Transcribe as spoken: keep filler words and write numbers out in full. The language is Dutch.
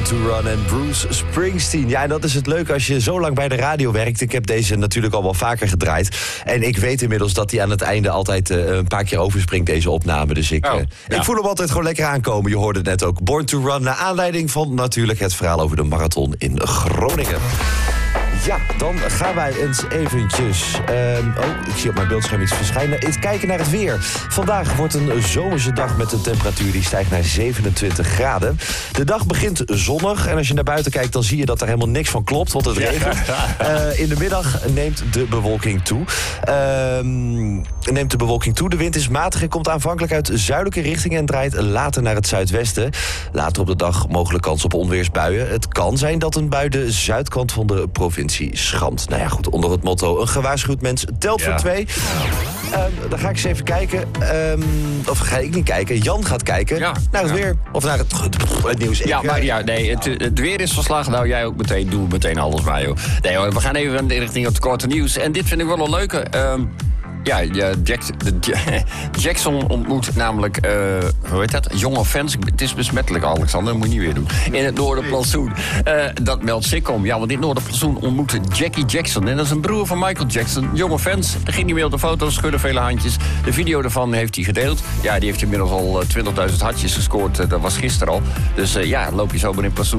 to Run en Bruce Springsteen. Ja, en dat is het leuke als je zo lang bij de radio werkt. Ik heb deze natuurlijk al wel vaker gedraaid. En ik weet inmiddels dat hij aan het einde altijd uh, een paar keer overspringt, deze opname. Dus ik, oh, uh, ja. ik voel hem altijd gewoon lekker aankomen. Je hoorde het net ook. Born to Run, naar aanleiding van natuurlijk het verhaal over de marathon in Groningen. Ja, dan gaan wij eens eventjes... Um, oh, ik zie op mijn beeldscherm iets verschijnen. Eens kijken naar het weer. Vandaag wordt een zomerse dag met een temperatuur die stijgt naar zevenentwintig graden. De dag begint zonnig en als je naar buiten kijkt, dan zie je dat er helemaal niks van klopt, want het regent. Uh, in de middag neemt de bewolking toe. Uh, neemt de bewolking toe. De wind is matig en komt aanvankelijk uit zuidelijke richting en draait later naar het zuidwesten. Later op de dag mogelijk kans op onweersbuien. Het kan zijn dat een bui de zuidkant van de provincie schampt. Nou ja, goed, onder het motto een gewaarschuwd mens telt ja. voor twee. Um, dan ga ik eens even kijken. Um, of ga ik niet kijken. Jan gaat kijken ja. naar het ja. weer. Of naar het, het nieuws. Ja, ik, maar ja, nee, het, het weer is verslagen. Nou, jij ook meteen. Doe meteen alles bij, joh. Nee hoor, we gaan even richting het korte nieuws. En dit vind ik wel een leuke... Um, Ja, Jack, de, Jackson ontmoet namelijk, uh, hoe heet dat, jonge fans. Het is besmettelijk, Alexander, dat moet je niet weer doen. In het Noorderplantsoen. Uh, dat meldt Sikkom. Ja, want in het Noorderplantsoen ontmoette Jackie Jackson. En dat is een broer van Michael Jackson. Jonge fans, er ging hij mee op de foto's, schudden vele handjes. De video daarvan heeft hij gedeeld. Ja, die heeft inmiddels al twintigduizend hartjes gescoord. Uh, dat was gisteren al. Dus uh, ja, loop je zo maar in plantsoen.